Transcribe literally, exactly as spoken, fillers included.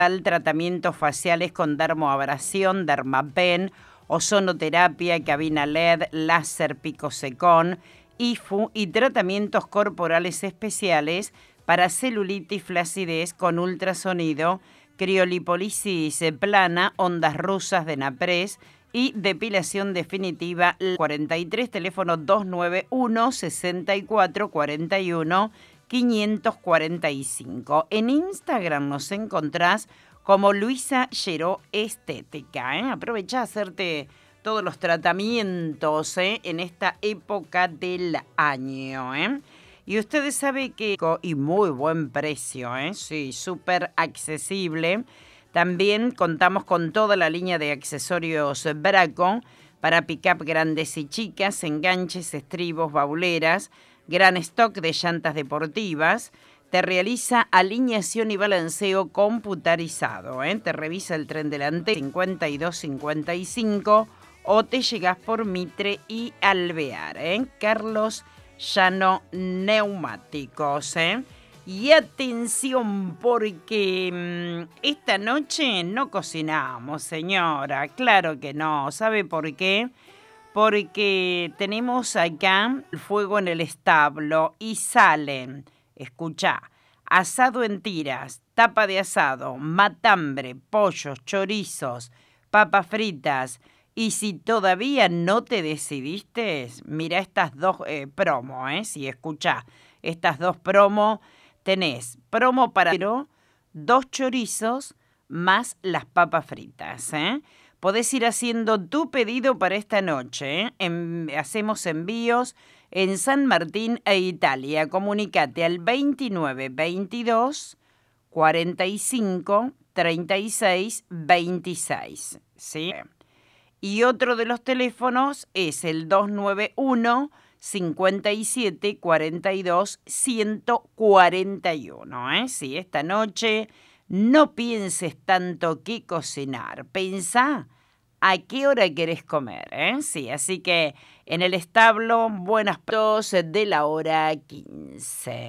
tratamientos faciales con dermoabrasión, dermapen, ozonoterapia, cabina L E D, láser picosecón, I F U y tratamientos corporales especiales para celulitis, flacidez con ultrasonido, criolipólisis plana, ondas rusas de Napres y depilación definitiva. cuarenta y tres, teléfono dos nueve uno, sesenta y cuatro cuarenta y uno, quinientos cuarenta y cinco. En Instagram nos encontrás como Luisa Lleró Estética. ¿eh? Aprovecha a hacerte todos los tratamientos ¿eh? en esta época del año. ¿eh? Y ustedes saben que... Y muy buen precio, ¿eh? Sí, súper accesible. También contamos con toda la línea de accesorios Braco para pick-up grandes y chicas, enganches, estribos, bauleras, gran stock de llantas deportivas. Te realiza alineación y balanceo computarizado. ¿eh? Te revisa el tren delantero cincuenta y dos cincuenta y cinco o te llegás por Mitre y Alvear. ¿eh? Carlos Llano Neumáticos. ¿eh? Y atención porque mmm, esta noche no cocinamos, señora. Claro que no. ¿Sabe por qué? Porque tenemos acá el fuego en el establo y salen, escuchá, asado en tiras, tapa de asado, matambre, pollos, chorizos, papas fritas. Y si todavía no te decidiste, mira estas dos eh, promos, ¿eh? Si escuchá, estas dos promos, tenés promo para dos chorizos más las papas fritas, ¿eh? Podés ir haciendo tu pedido para esta noche. ¿eh? En, hacemos envíos en San Martín e Italia. Comunicate al veintinueve veintidós cuarenta y cinco treinta y seis veintiséis. ¿sí? Y otro de los teléfonos es el dos nueve uno cincuenta y siete cuarenta y dos ciento cuarenta y uno. ¿eh? Sí, esta noche no pienses tanto qué cocinar. Pensá a qué hora querés comer. ¿eh? Sí, así que en el establo, buenas pasos de la hora quince.